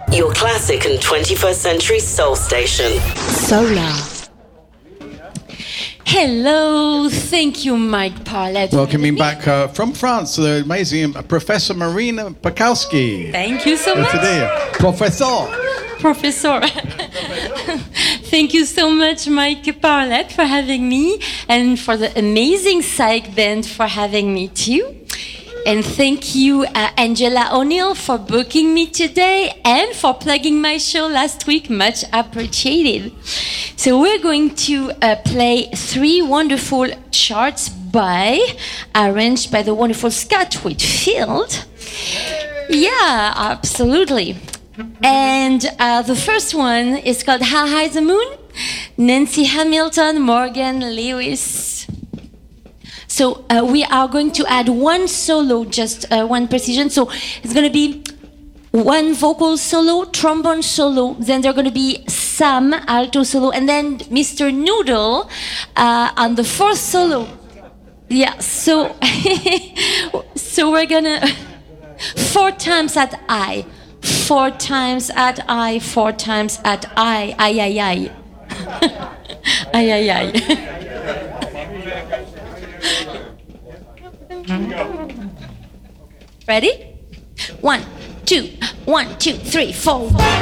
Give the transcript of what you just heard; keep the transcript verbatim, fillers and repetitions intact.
Your classic and twenty-first century soul station. Solar. Hello, thank you, Mike Parlett. Welcoming back uh, from France, the amazing Professor Marina Pakowski. Thank you so much. Today, Professor. Professor. Thank you so much, Mike Parlett, for having me, and for the amazing Psych Band for having me too. And thank you, uh, Angela O'Neill, for booking me today and for plugging my show last week. Much appreciated. So we're going to uh, play three wonderful charts by, arranged by the wonderful Scott Whitfield. Yeah, absolutely. And uh, the first one is called How High the Moon? Nancy Hamilton, Morgan Lewis. So uh, we are going to add one solo, just uh, one precision. So it's going to be one vocal solo, trombone solo, then there's going to be Sam, alto solo, and then Mister Noodle uh, on the fourth solo. Yeah, so, so we're going to, four times at I, four times at I, four times at I, ay, ay, ay. Ay, ay, ay. Ready? One, two, one, two, three, four.